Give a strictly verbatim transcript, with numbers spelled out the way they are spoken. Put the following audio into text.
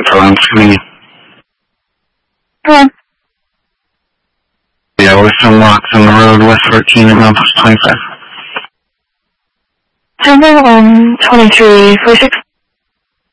I'm screening. Hello? Yeah, with some rocks on the road, West fourteen at Memphis twenty-five. Number one twenty-three forty-six.